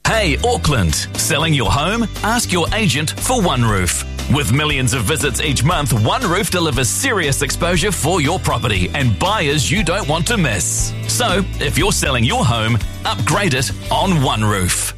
Hey, Auckland, selling your home? Ask your agent for OneRoof. With millions of visits each month, OneRoof delivers serious exposure for your property and buyers you don't want to miss. So, if you're selling your home, upgrade it on OneRoof.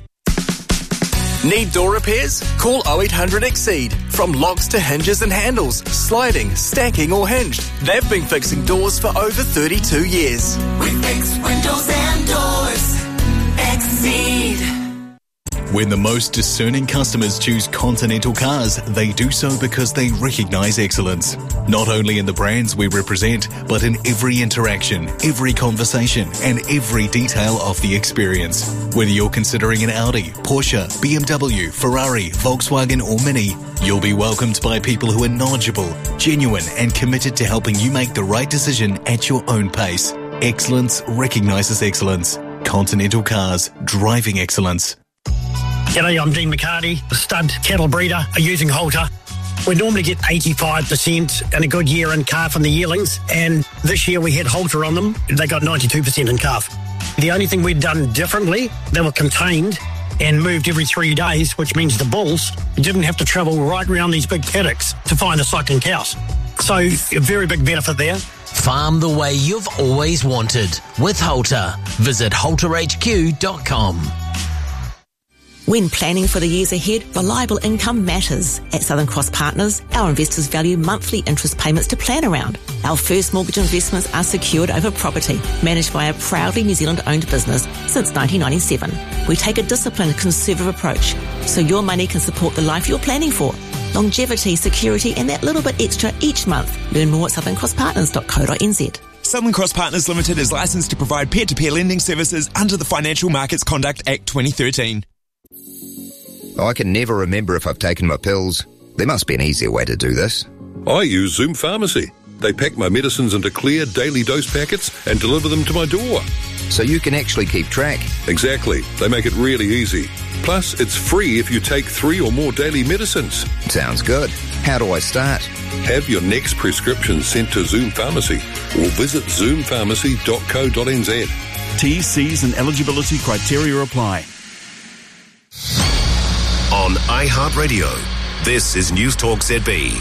Need door repairs? Call 0800 Exceed. From locks to hinges and handles, sliding, stacking or hinged, they've been fixing doors for over 32 years. We fix windows and doors. Exceed. When the most discerning customers choose Continental Cars, they do so because they recognise excellence. Not only in the brands we represent, but in every interaction, every conversation, and every detail of the experience. Whether you're considering an Audi, Porsche, BMW, Ferrari, Volkswagen or Mini, you'll be welcomed by people who are knowledgeable, genuine, and committed to helping you make the right decision at your own pace. Excellence recognises excellence. Continental Cars, driving excellence. G'day, I'm Dean McCarty, a stud cattle breeder using Halter. We normally get 85% in a good year in calf on the yearlings, and this year we had Halter on them. They got 92% in calf. The only thing we'd done differently, they were contained and moved every 3 days, which means the bulls didn't have to travel right around these big paddocks to find the cycling cows. So a very big benefit there. Farm the way you've always wanted with Halter. Visit halterhq.com. When planning for the years ahead, reliable income matters. At Southern Cross Partners, our investors value monthly interest payments to plan around. Our first mortgage investments are secured over property, managed by a proudly New Zealand-owned business since 1997. We take a disciplined, conservative approach, so your money can support the life you're planning for. Longevity, security, and that little bit extra each month. Learn more at southerncrosspartners.co.nz. Southern Cross Partners Limited is licensed to provide peer-to-peer lending services under the Financial Markets Conduct Act 2013. I can never remember if I've taken my pills. There must be an easier way to do this. I use Zoom Pharmacy. They pack my medicines into clear daily dose packets and deliver them to my door. So you can actually keep track? Exactly. They make it really easy. Plus, it's free if you take 3 or more daily medicines. Sounds good. How do I start? Have your next prescription sent to Zoom Pharmacy or visit zoompharmacy.co.nz. T's, C's and eligibility criteria apply. On iHeartRadio, this is News Talk ZB.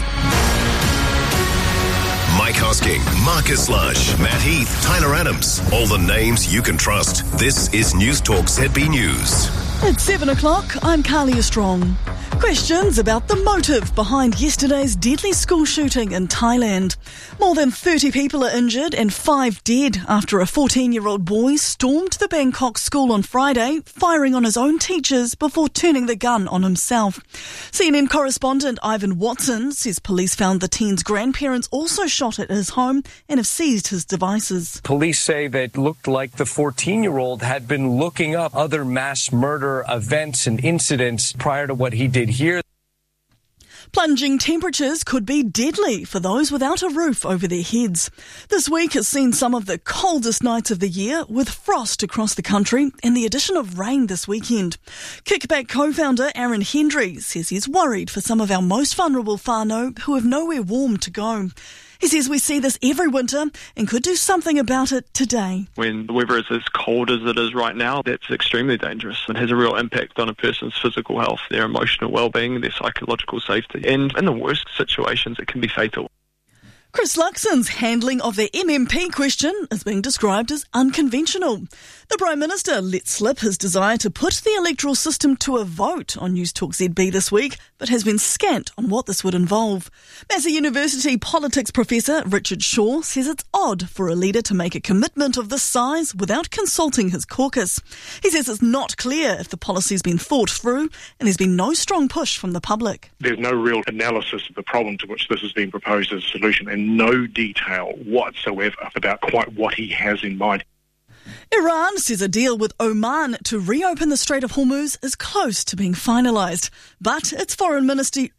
Mike Hosking, Marcus Lush, Matt Heath, Tyler Adams. All the names you can trust. This is News Talk ZB News. At 7 o'clock, I'm Carlia Strong. Questions about the motive behind yesterday's deadly school shooting in Thailand. More than 30 people are injured and 5 dead after a 14-year-old boy stormed the Bangkok school on Friday, firing on his own teachers before turning the gun on himself. CNN correspondent Ivan Watson says police found the teen's grandparents also shot at his home and have seized his devices. Police say that it looked like the 14-year-old had been looking up other mass murder events and incidents prior to what he did here. Plunging temperatures could be deadly for those without a roof over their heads. This week has seen some of the coldest nights of the year, with frost across the country and the addition of rain this weekend. Kickback co-founder Aaron Hendry says he's worried for some of our most vulnerable whānau who have nowhere warm to go. He says we see this every winter and could do something about it today. When the weather is as cold as it is right now, that's extremely dangerous. It has a real impact on a person's physical health, their emotional well-being, their psychological safety. And in the worst situations, it can be fatal. Chris Luxon's handling of the MMP question is being described as unconventional. The Prime Minister let slip his desire to put the electoral system to a vote on News Talk ZB this week, but has been scant on what this would involve. Massey University politics professor Richard Shaw says it's odd for a leader to make a commitment of this size without consulting his caucus. He says it's not clear if the policy's been thought through, and there's been no strong push from the public. There's no real analysis of the problem to which this is being proposed as a solution, and no detail whatsoever about quite what he has in mind. Iran says a deal with Oman to reopen the Strait of Hormuz is close to being finalised, but its foreign ministry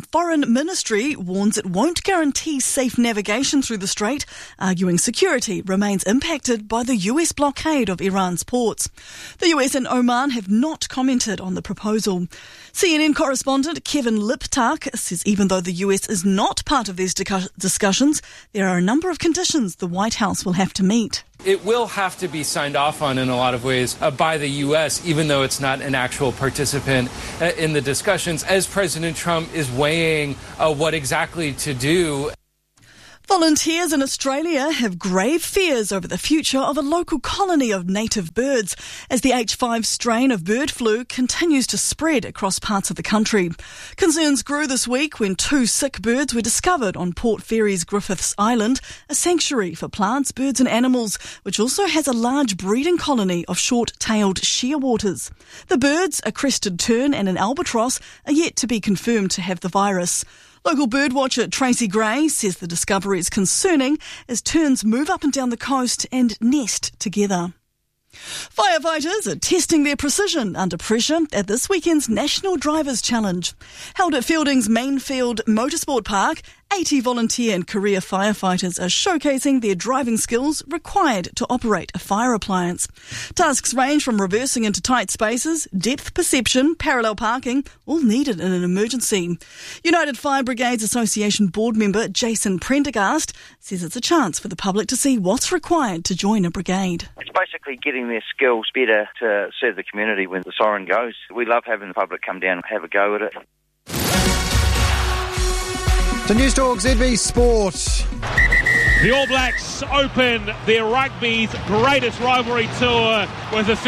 warns it won't guarantee safe navigation through the strait, arguing security remains impacted by the US blockade of Iran's ports. The US and Oman have not commented on the proposal. CNN correspondent Kevin Liptak says even though the US is not part of these discussions, there are a number of conditions the White House will have to meet. It will have to be signed off on in a lot of ways by the U.S., even though it's not an actual participant in the discussions, as President Trump is weighing what exactly to do. Volunteers in Australia have grave fears over the future of a local colony of native birds as the H5 strain of bird flu continues to spread across parts of the country. Concerns grew this week when 2 sick birds were discovered on Port Fairy's Griffiths Island, a sanctuary for plants, birds and animals, which also has a large breeding colony of short-tailed shearwaters. The birds, a crested tern and an albatross, are yet to be confirmed to have the virus. Local birdwatcher Tracy Gray says the discovery is concerning as terns move up and down the coast and nest together. Firefighters are testing their precision under pressure at this weekend's National Drivers' Challenge. Held at Fielding's Mainfield Motorsport Park, 80 volunteer and career firefighters are showcasing their driving skills required to operate a fire appliance. Tasks range from reversing into tight spaces, depth perception, parallel parking, all needed in an emergency. United Fire Brigades Association board member Jason Prendergast says it's a chance for the public to see what's required to join a brigade. It's basically getting their skills better to serve the community when the siren goes. We love having the public come down and have a go at it. To News Talk ZB Sport. The All Blacks open their rugby's greatest rivalry tour with a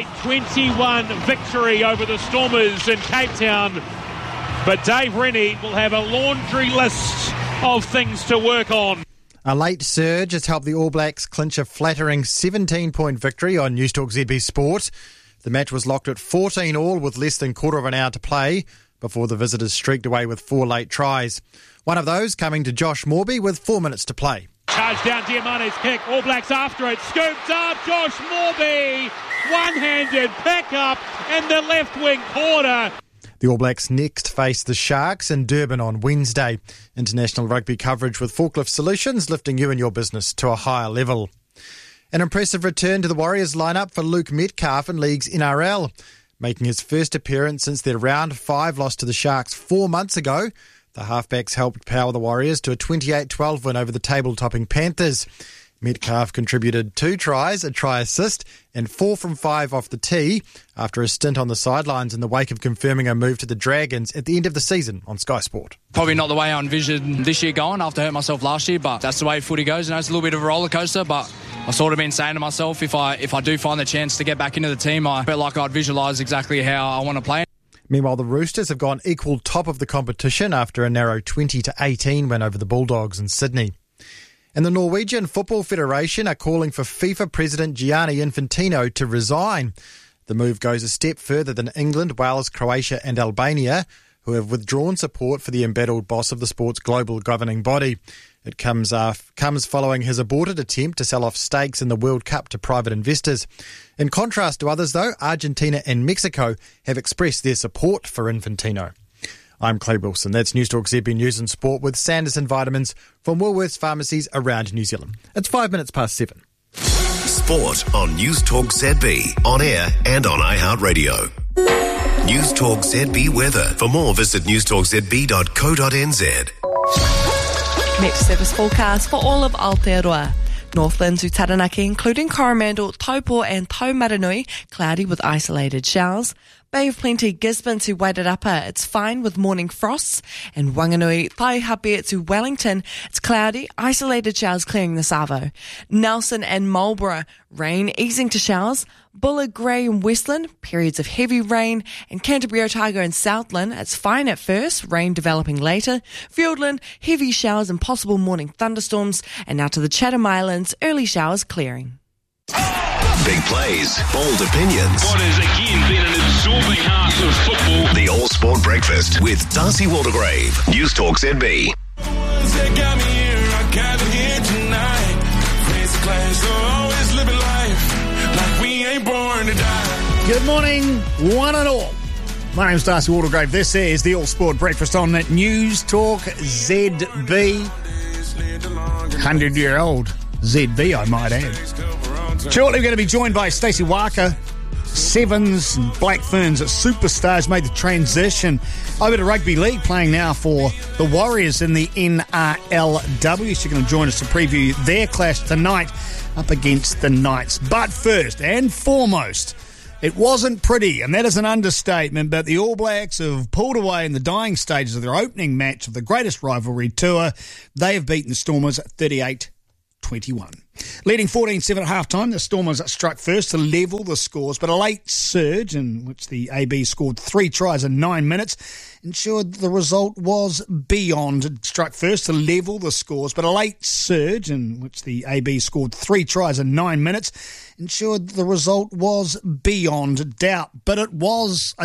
38-21 victory over the Stormers in Cape Town. But Dave Rennie will have a laundry list of things to work on. A late surge has helped the All Blacks clinch a flattering 17-point victory on News Talk ZB Sport. The match was locked at 14-all with less than quarter of an hour to play before the visitors streaked away with 4 late tries. One of those coming to Josh Morby with 4 minutes to play. Charge down Diamane's kick. All Blacks after it. Scooped up. Josh Morby. One-handed pick up in the left wing corner. The All Blacks next face the Sharks in Durban on Wednesday. International rugby coverage with Forklift Solutions lifting you and your business to a higher level. An impressive return to the Warriors lineup for Luke Metcalf in League's NRL. Making his first appearance since their round 5 loss to the Sharks 4 months ago, the halfbacks helped power the Warriors to a 28-12 win over the table-topping Panthers. Metcalf contributed 2 tries, a try assist, and 4 from 5 off the tee after a stint on the sidelines in the wake of confirming a move to the Dragons at the end of the season on Sky Sport. Probably not the way I envisioned this year going after I hurt myself last year, but that's the way footy goes. You know, it's a little bit of a roller coaster, but I've sort of been saying to myself, if I do find the chance to get back into the team, I felt like I'd visualise exactly how I want to play. Meanwhile, the Roosters have gone equal top of the competition after a narrow 20-18 win over the Bulldogs in Sydney. And the Norwegian Football Federation are calling for FIFA President Gianni Infantino to resign. The move goes a step further than England, Wales, Croatia and Albania, who have withdrawn support for the embattled boss of the sport's global governing body. It comes following his aborted attempt to sell off stakes in the World Cup to private investors. In contrast to others, though, Argentina and Mexico have expressed their support for Infantino. I'm Clay Wilson. That's News Talk ZB News and Sport with Sanderson Vitamins from Woolworths pharmacies around New Zealand. It's 5 minutes past 7. Sport on News Talk ZB, on air and on iHeartRadio. News Talk ZB weather. For more, visit newstalkzb.co.nz. Met service forecast for all of Aotearoa. Northland to Taranaki, including Coromandel, Taupo and Taumaranui, cloudy with isolated showers. Bay of Plenty, Gisborne to Wairarapa, it's fine with morning frosts. And Wanganui, Taihape to Wellington, it's cloudy, isolated showers clearing the Savo. Nelson and Marlborough, rain easing to showers. Bullard, Grey and Westland, periods of heavy rain. And Canterbury, Otago and Southland, it's fine at first, rain developing later. Fiordland, heavy showers and possible morning thunderstorms. And now to the Chatham Islands, early showers clearing. Big plays, bold opinions. What has again been an absorbing half of football. The All Sport Breakfast with Darcy Waldegrave. News Talk ZB. Good morning, one and all. My name's Darcy Waldegrave. This is the All Sport Breakfast on News Talk ZB. 100-year-old ZB, I might add. Shortly, we're going to be joined by Stacey Walker Sevens and Black Ferns superstars made the transition over to rugby league, playing now for the Warriors in the NRLW. So you're going to join us to preview their clash tonight up against the Knights. But first and foremost, it wasn't pretty, and that is an understatement, but the All Blacks have pulled away in the dying stages of their opening match of the greatest rivalry tour. They have beaten the Stormers 38-21. Leading 14-7 at half-time, the Stormers struck first to level the scores, but a late surge in which the AB scored 3 tries in 9 minutes ensured the result was beyond. Struck first to level the scores, but a late surge in which the AB scored 3 tries in 9 minutes ensured the result was beyond doubt. But it was